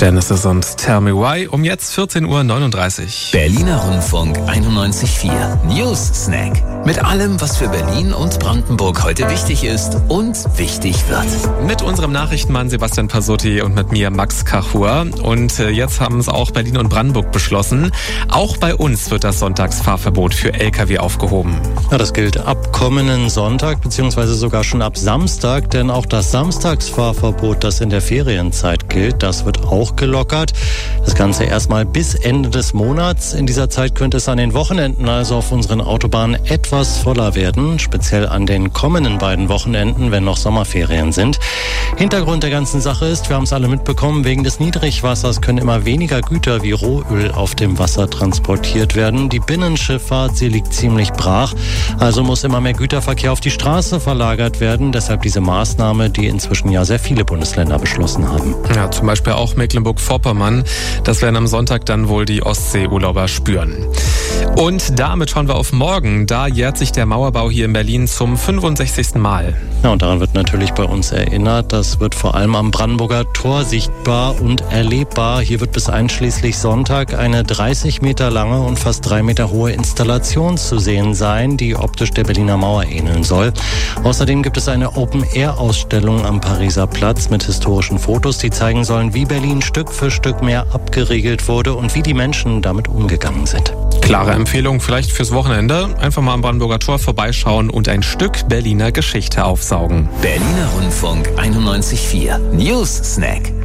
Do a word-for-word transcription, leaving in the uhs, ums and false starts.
Genesis und Tell Me Why um jetzt vierzehn Uhr neununddreißig. Berliner Rundfunk einundneunzig Komma vier News Snack. Mit allem, was für Berlin und Brandenburg heute wichtig ist und wichtig wird. Mit unserem Nachrichtenmann Sebastian Pasotti und mit mir Max Kachur. Und jetzt haben es auch Berlin und Brandenburg beschlossen. Auch bei uns wird das Sonntagsfahrverbot für L K W aufgehoben. Ja, das gilt ab kommenden Sonntag beziehungsweise sogar schon ab Samstag, denn auch das Samstagsfahrverbot, das in der Ferienzeit gilt, das wird auch gelockert. Das Ganze erstmal bis Ende des Monats. In dieser Zeit könnte es an den Wochenenden also auf unseren Autobahnen etwas voller werden, speziell an den kommenden beiden Wochenenden, wenn noch Sommerferien sind. Hintergrund der ganzen Sache ist, wir haben es alle mitbekommen, wegen des Niedrigwassers können immer weniger Güter wie Rohöl auf dem Wasser transportiert werden. Die Binnenschifffahrt, sie liegt ziemlich brach, also muss immer mehr Güterverkehr auf die Straße verlagert werden. Deshalb diese Maßnahme, die inzwischen ja sehr viele Bundesländer beschlossen haben. Ja, zum Beispiel auch Mecklenburg-Vorpommern. Das werden am Sonntag dann wohl die Ostseeurlauber spüren. Und damit schauen wir auf morgen. Da jährt sich der Mauerbau hier in Berlin zum fünfundsechzigsten Mal. Ja, und daran wird natürlich bei uns erinnert. Das wird vor allem am Brandenburger Tor sichtbar und erlebbar. Hier wird bis einschließlich Sonntag eine dreißig Meter lange und fast drei Meter hohe Installation zu sehen sein, die optisch der Berliner Mauer ähneln soll. Außerdem gibt es eine Open-Air-Ausstellung am Pariser Platz mit historischen Fotos, die zeigen sollen, wie Berlin Stück für Stück mehr abgeriegelt wurde und wie die Menschen damit umgegangen sind. Klare Empfehlung vielleicht fürs Wochenende. Einfach mal am Brandenburger Tor vorbeischauen und ein Stück Berliner Geschichte aufsaugen. Berliner Rundfunk einundneunzig Komma vier News Snack.